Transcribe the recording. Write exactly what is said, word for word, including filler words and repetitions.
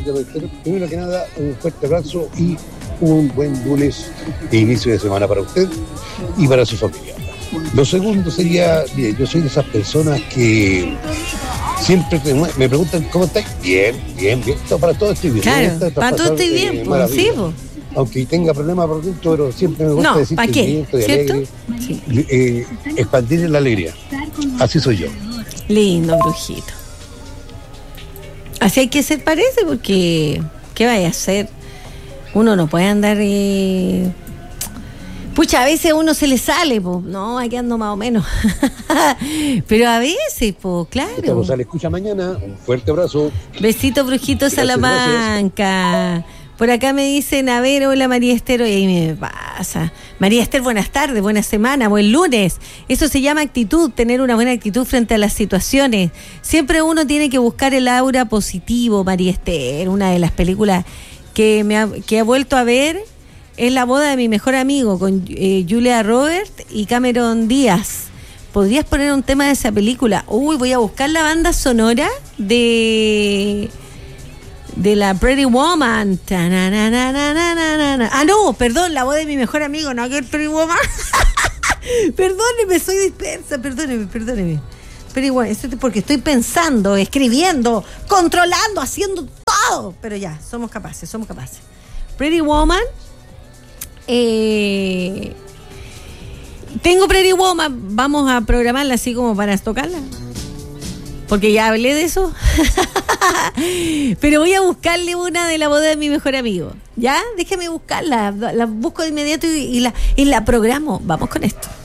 Enrique Reitero. Primero que nada, un fuerte abrazo y un buen lunes e inicio de semana para usted y para su familia. Lo segundo sería, bien, yo soy de esas personas que siempre me preguntan cómo estás. Bien, bien, bien. Para todo estoy bien. Claro, para todo estoy bien, eh, pues, sí, pues. Aunque tenga problemas por dentro, pero siempre me gusta no, decir que estoy bien, estoy ¿cierto? alegre. Sí. Eh, expandir la alegría. Así soy yo. Lindo, brujito. Así hay que ser, parece, porque ¿qué vaya a hacer? Uno no puede andar... Eh... Pucha, a veces a uno se le sale, pues, no, aquí ando más o menos. Pero a veces, pues, claro. Esta cosa le escucha mañana. Un fuerte abrazo. Besito, brujito, gracias, Salamanca. Gracias. Por acá me dicen, a ver, hola María Esther, y ahí me pasa. María Esther, buenas tardes, buena semana, buen lunes. Eso se llama actitud, tener una buena actitud frente a las situaciones. Siempre uno tiene que buscar el aura positivo, María Esther. Una de las películas que, me ha, que ha vuelto a ver es La boda de mi mejor amigo, con eh, Julia Roberts y Cameron Díaz. ¿Podrías poner un tema de esa película? Uy, voy a buscar la banda sonora de... de la Pretty Woman. Ah, no, perdón, La voz de mi mejor amigo, no que el Pretty Woman. Perdóneme, soy dispersa, perdóneme, perdóneme. Pretty Woman, esto es porque estoy pensando, escribiendo, controlando, haciendo todo. Pero ya, somos capaces, somos capaces. Pretty Woman. Eh, tengo Pretty Woman, vamos a programarla así como para tocarla. Porque ya hablé de eso. Pero voy a buscarle una de La boda de mi mejor amigo. ¿Ya? Déjeme buscarla. La busco de inmediato y, y, la, y la programo. Vamos con esto.